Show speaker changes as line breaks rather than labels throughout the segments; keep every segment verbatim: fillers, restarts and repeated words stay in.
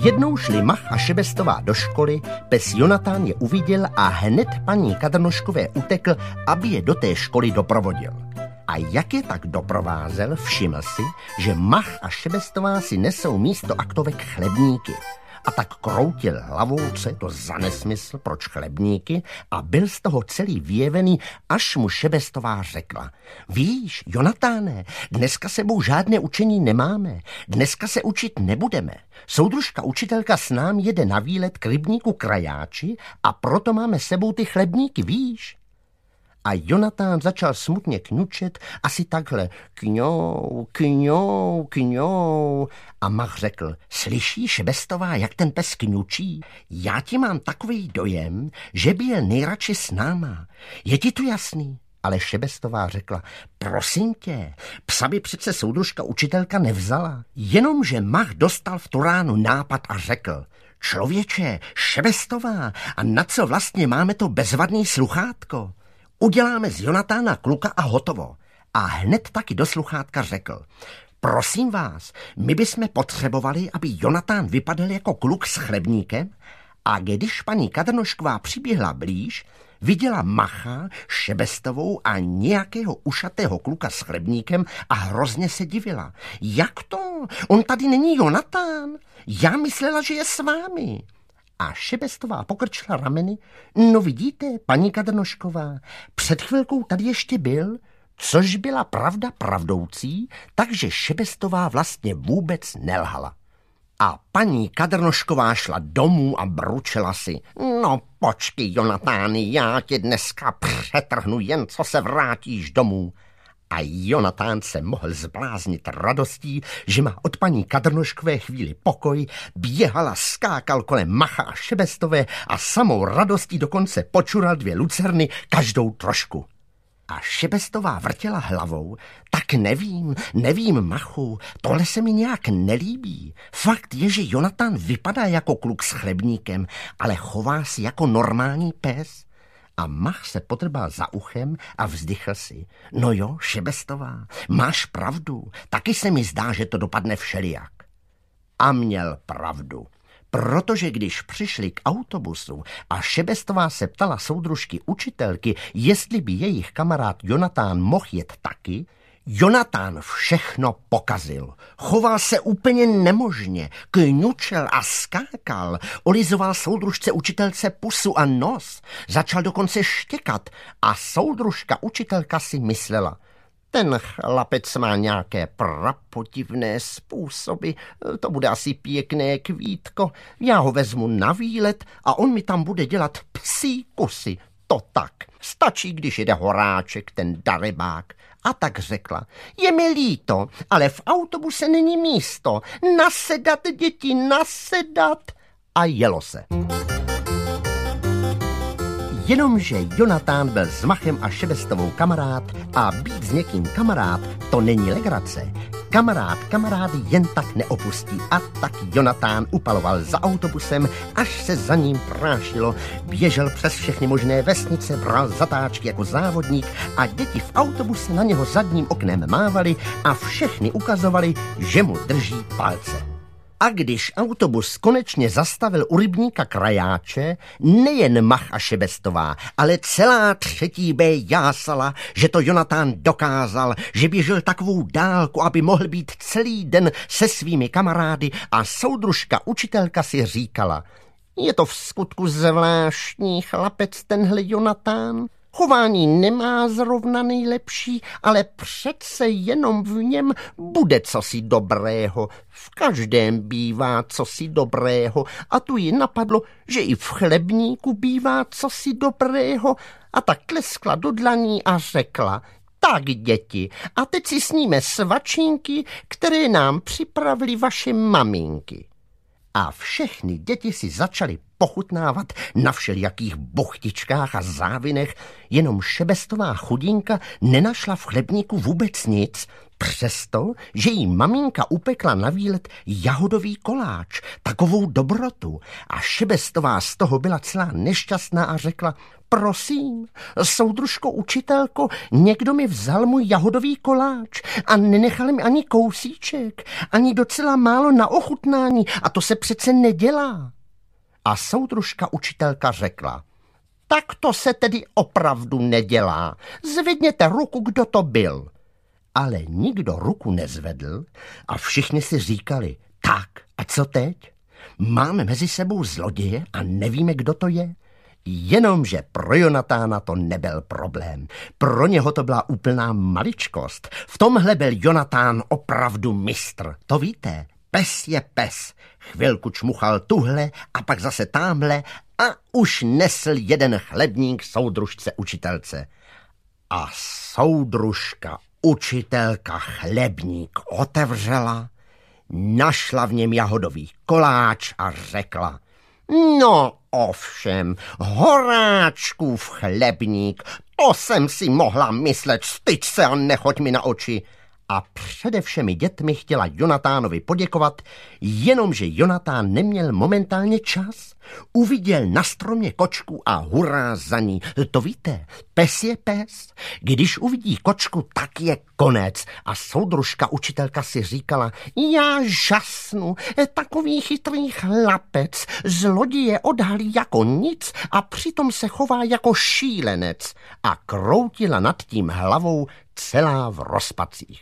Jednou šli Mach a Šebestová do školy, pes Jonatán je uviděl a hned paní Kadrnoškové utekl, aby je do té školy doprovodil. A jak je tak doprovázel, všiml si, že Mach a Šebestová si nesou místo aktovek chlebníky. A tak kroutil hlavou, co je to za nesmysl, proč chlebníky, a byl z toho celý vyjevený, až mu Šebestová řekla: víš, Jonatáne, dneska sebou žádné učení nemáme, dneska se učit nebudeme. Soudružka učitelka s námi jede na výlet k rybníku Krajáči a proto máme sebou ty chlebníky, víš? A Jonatán začal smutně kňučet, asi takhle: kňou, kňou, kňou. A Mach řekl: slyšíš, Šebestová, jak ten pes kňučí? Já ti mám takový dojem, že by jel nejradši s náma. Je ti to jasný? Ale Šebestová řekla: prosím tě, psa by přece soudružka učitelka nevzala. Jenomže Mach dostal v tu ránu nápad a řekl: člověče, Šebestová, a na co vlastně máme to bezvadný sluchátko? Uděláme z Jonatána kluka a hotovo. A hned taky do sluchátka řekl: prosím vás, my bychom potřebovali, aby Jonatán vypadal jako kluk s chlebníkem, a když paní Kadrnošková přiběhla blíž, viděla Macha, Šebestovou a nějakého ušatého kluka s chlebníkem a hrozně se divila. Jak to? On tady není Jonatán? Já myslela, že je s vámi. A Šebestová pokrčila rameny: no vidíte, paní Kadrnošková, před chvilkou tady ještě byl, což byla pravda pravdoucí, takže Šebestová vlastně vůbec nelhala. A paní Kadrnošková šla domů a bručela si: no počkej, Jonatány, já tě dneska přetrhnu, jen co se vrátíš domů. A Jonatán se mohl zbláznit radostí, že má od paní Kadrnoškové chvíli pokoj, běhal a skákal kolem Macha a Šebestové a samou radostí dokonce počural dvě lucerny, každou trošku. A Šebestová vrtěla hlavou: tak nevím, nevím, Machu, tohle se mi nějak nelíbí. Fakt je, že Jonatán vypadá jako kluk s chlebníkem, ale chová si jako normální pes. A Mach se potrbal za uchem a vzdychl si: no jo, Šebestová, máš pravdu, taky se mi zdá, že to dopadne všelijak. A měl pravdu, protože když přišli k autobusu a Šebestová se ptala soudružky učitelky, jestli by jejich kamarád Jonatán mohl jet taky, Jonatán všechno pokazil. Choval se úplně nemožně, kňučel a skákal, olizoval soudružce učitelce pusu a nos, začal dokonce štěkat a soudružka učitelka si myslela: ten chlapec má nějaké prapodivné způsoby, to bude asi pěkné kvítko, já ho vezmu na výlet a on mi tam bude dělat psí kusy. To tak, stačí, když jede Horáček, ten darebák. A tak řekla: je mi líto, ale v autobuse není místo. Nasedat, děti, nasedat. A jelo se. Jenomže Jonatán byl s Machem a Šebestovou kamarád a být s někým kamarád, to není legrace. Kamarád kamarády jen tak neopustí a tak Jonatán upaloval za autobusem, až se za ním prášilo. Běžel přes všechny možné vesnice, bral zatáčky jako závodník a děti v autobuse na něho zadním oknem mávali a všechny ukazovali, že mu drží palce. A když autobus konečně zastavil u rybníka Krajáče, nejen Mach a Šebestová, ale celá třetí B jásala, že to Jonatán dokázal, že běžel takovou dálku, aby mohl být celý den se svými kamarády, a soudružka učitelka si říkala: je to v skutku zvláštní chlapec tenhle Jonatán. Chování nemá zrovna nejlepší, ale přece jenom v něm bude cosi dobrého. V každém bývá cosi dobrého a tu jí napadlo, že i v chlebníku bývá cosi dobrého, a tak tleskla do dlaní a řekla: tak, děti, a teď si sníme svačinky, které nám připravili vaše maminky. A všechny děti si začaly pochutnávat na všelijakých buchtičkách a závinech, jenom Šebestová chudinka nenašla v chlebníku vůbec nic, přesto, že jí maminka upekla na výlet jahodový koláč, takovou dobrotu, a Šebestová z toho byla celá nešťastná a řekla: Prosím, soudružko učitelko, někdo mi vzal můj jahodový koláč a nenechal mi ani kousíček, ani docela málo na ochutnání a to se přece nedělá. A soudružka učitelka řekla, tak to se tedy opravdu nedělá. Zvedněte ruku, kdo to byl. Ale nikdo ruku nezvedl a všichni si říkali, tak a co teď? Máme mezi sebou zloděje a nevíme, kdo to je? Jenomže pro Jonatána to nebyl problém. Pro něho to byla úplná maličkost. V tomhle byl Jonatán opravdu mistr. To víte, pes je pes. Chvilku čmuchal tuhle a pak zase támhle a už nesl jeden chlebník soudružce učitelce. A soudružka učitelka chlebník otevřela, našla v něm jahodový koláč a řekla, no ovšem, Horáčkův chlebník, to jsem si mohla myslet, styď se a nechoď mi na oči. A přede všemi dětmi chtěla Jonatánovi poděkovat, jenomže Jonatán neměl momentálně čas. Uviděl na stromě kočku a hurá za ní. To víte, pes je pes. Když uvidí kočku, tak je konec. A soudružka učitelka si říkala, já žasnu, takový chytrý chlapec, zloděje odhalí jako nic a přitom se chová jako šílenec. A kroutila nad tím hlavou celá v rozpacích.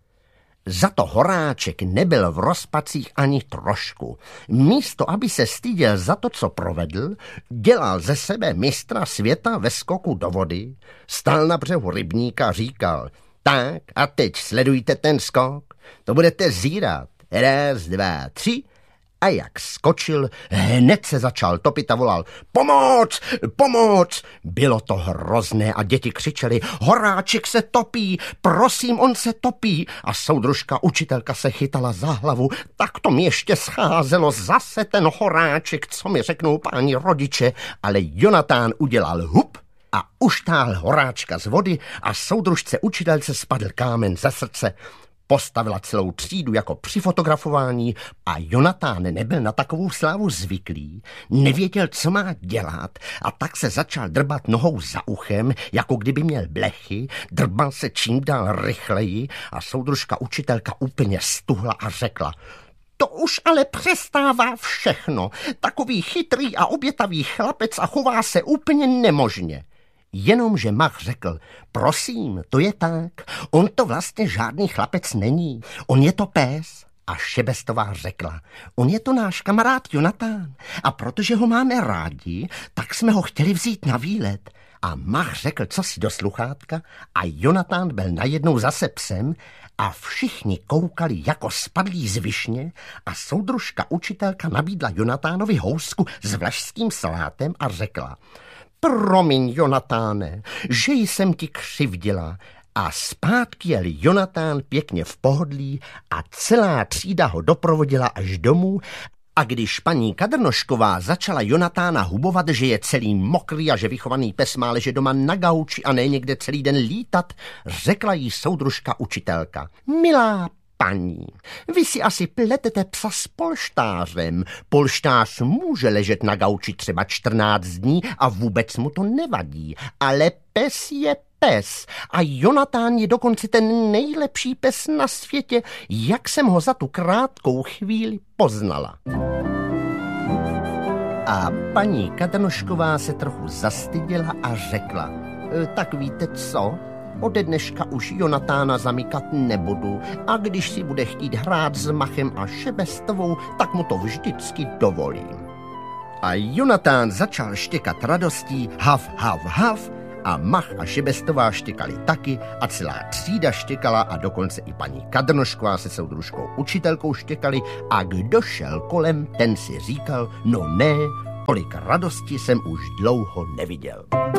Za to Horáček nebyl v rozpacích ani trošku. Místo, aby se styděl za to, co provedl, dělal ze sebe mistra světa ve skoku do vody, stál na břehu rybníka a říkal, tak a teď sledujte ten skok, to budete zírat, raz, dva, tři. A jak skočil, hned se začal topit a volal, pomoc, pomoc. Bylo to hrozné a děti křičeli, Horáček se topí, prosím, on se topí. A soudružka učitelka se chytala za hlavu, tak to mi ještě scházelo, zase ten Horáček, co mi řeknou páni rodiče. Ale Jonatán udělal hup a uštáhl Horáčka z vody a soudružce učitelce spadl kámen ze srdce. Postavila celou třídu jako při fotografování a Jonatán nebyl na takovou slávu zvyklý, nevěděl, co má dělat a tak se začal drbat nohou za uchem, jako kdyby měl blechy, drbal se čím dál rychleji a soudružka učitelka úplně stuhla a řekla, to už ale přestává všechno, takový chytrý a obětavý chlapec a chová se úplně nemožně. Jenomže Mach řekl, prosím, to je tak, on to vlastně žádný chlapec není, on je to pes. A Šebestová řekla, on je to náš kamarád Jonatán a protože ho máme rádi, tak jsme ho chtěli vzít na výlet. A Mach řekl cosi do sluchátka a Jonatán byl najednou zase psem a všichni koukali jako spadlí z višně a soudružka učitelka nabídla Jonatánovi housku s vlašským salátem a řekla, promiň, Jonatáne, že jsem ti křivdila. A zpátky jel Jonatán pěkně v pohodlí a celá třída ho doprovodila až domů. A když paní Kadrnošková začala Jonatána hubovat, že je celý mokrý a že vychovaný pes má ležet doma na gauči a ne někde celý den lítat, řekla jí soudružka učitelka. Milá paní, vy si asi pletete psa s polštářem. Polštář může ležet na gauči třeba čtrnáct dní a vůbec mu to nevadí, ale pes je pes a Jonatán je dokonce ten nejlepší pes na světě, jak jsem ho za tu krátkou chvíli poznala. A paní Kadrnošková se trochu zastyděla a řekla, tak víte co? Ode dneška už Jonatána zamykat nebudu a když si bude chtít hrát s Machem a Šebestovou, tak mu to vždycky dovolím. A Jonatán začal štěkat radostí hav, hav, hav a Mach a Šebestová štěkali taky a celá třída štěkala a dokonce i paní Kadrnošková se soudružkou učitelkou štěkali a kdo šel kolem, ten si říkal, no ne, tolik radosti jsem už dlouho neviděl.